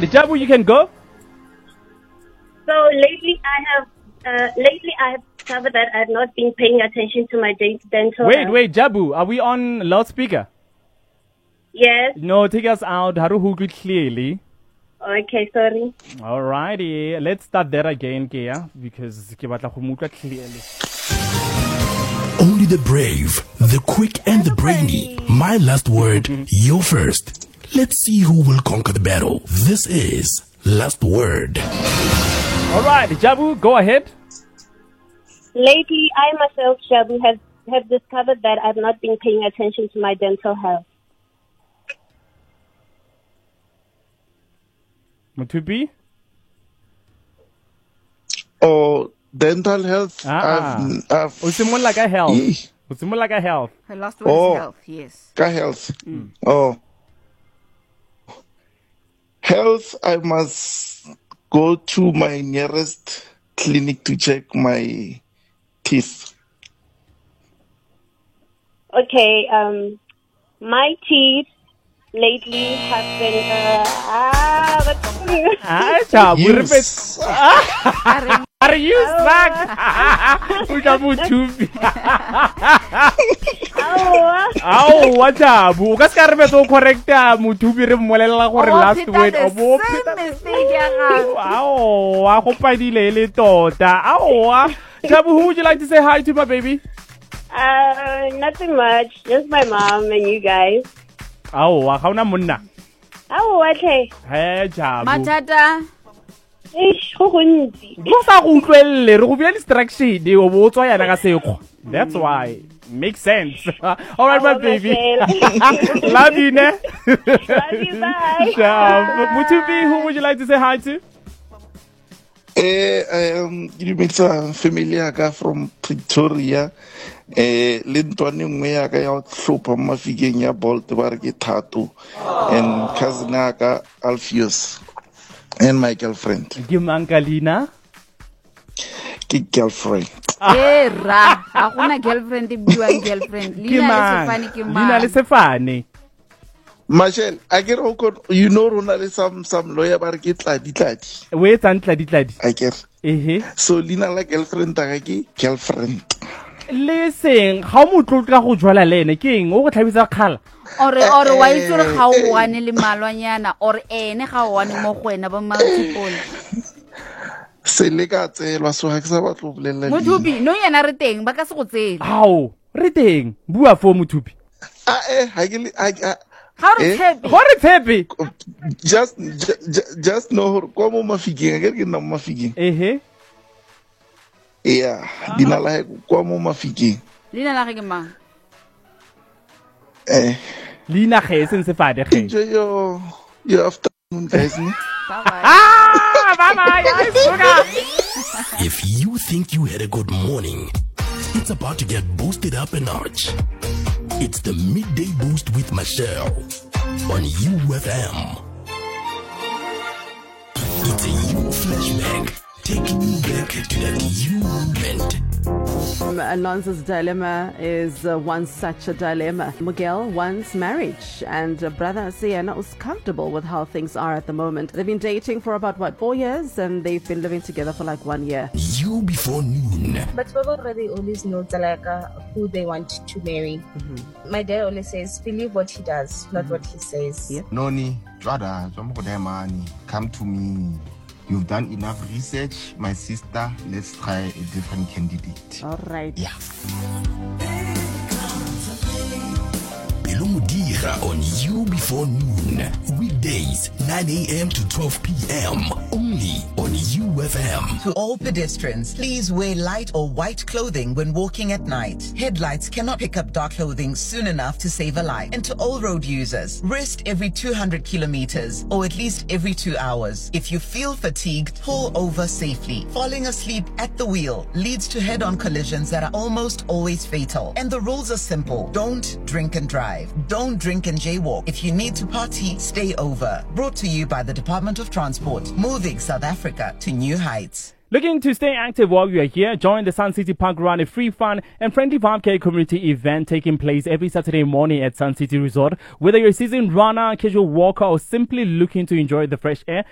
Jabu, you can go. So lately I have discovered that I've not been paying attention to my dental health. Wait, Jabu, are we on loudspeaker? Yes. No, take us out. Haruhuku clearly. Okay, sorry. Alrighty, let's start there again, Kia, because ke batla go mutla clearly. Only the brave, the quick and the brainy. My last word, your first. Let's see who will conquer the battle. This is Last Word. Alright, Jabu, go ahead. Lately, I myself, Jabu, have discovered that I've not been paying attention to my dental health. Mutubi? Oh, dental health. Usimul like a health. Usimul like a health. Her last word is health, yes. Health. Oh. Health, I must go to my nearest clinic to check my teeth. Okay, my teeth lately have been Are you stuck? What up? Ukas karbe to correct Mutubi re molela gore last word obo ako pa dilele tota. Jabu, who would you like to say hi to, my baby? Nothing much. Just my mom and you guys. How na munna? Okay. Hey, Jabu. Matata. That's why. Makes sense. All right, my baby. Love you, ne? Love you, bye. Mutubi, who would you like to say hi to? You meet a familiar guy from Pretoria. Lintwani ngwe ya ka ya tlhopha mafikeng ya Bolt ba re ke Thato and cousin ka Alpheus and my girlfriend. Ke Mankalina? Ke girlfriend. Ra, akuna girlfriend ibiwa girlfriend. Lina le Sefane. Michelle, I get you know rona le some lawyer ba re ke tladi. We tsan tladi. I get. So Lina la girlfriend ta ke girlfriend. Listen, how motlo tla go jwala le ene ke eng o go tlhabisa khala? Or wa itse re ga o wane le malwanyana or ene ga o wane mo go wena ba multiple. Se le ka tselwa so ha ke sa batlo bolela. Mothupi no yena re teng ba ka se go tsela. How? Re teng. Bua fo Mothupi. Ha ke How to happy? Just know kwa mo mafikeng ke na mo mafikeng. Yeah, dina la kwa mo mafikeng. Lina la ke mang? Lina ge se se fade ge. Enjoy your afternoon, guys. Bye-bye. If you think you had a good morning, it's about to get boosted up a notch. It's the Midday Boost with Michelle on UFM. It's a U flashback, taking you back to that U moment. Alonzo's dilemma is one such a dilemma. Miguel wants marriage, and brother Sienna was comfortable with how things are at the moment. They've been dating for about, 4 years, and they've been living together for 1 year. You before noon. But Baba already always knows who they want to marry. My dad always says, believe what he does, not what he says. Yeah. Noni, brother, come to me. You've done enough research, my sister. Let's try a different candidate. All right. Yeah. Ilumudira on You Before Noon. Weekdays, 9 a.m. to 12 p.m. Only on UFM. To all pedestrians, please wear light or white clothing when walking at night. Headlights cannot pick up dark clothing soon enough to save a life. And to all road users, rest every 200 kilometers or at least every 2 hours. If you feel fatigued, pull over safely. Falling asleep at the wheel leads to head-on collisions that are almost always fatal. And the rules are simple. Don't drink and drive. Don't drink and jaywalk. If you need to party, stay over. Brought to you by the Department of Transport, moving South Africa to new heights. Looking to stay active while you are here? Join the Sun City Park Run, a free, fun, and friendly 5K community event taking place every Saturday morning at Sun City Resort. Whether you're a seasoned runner, casual walker, or simply looking to enjoy the fresh air,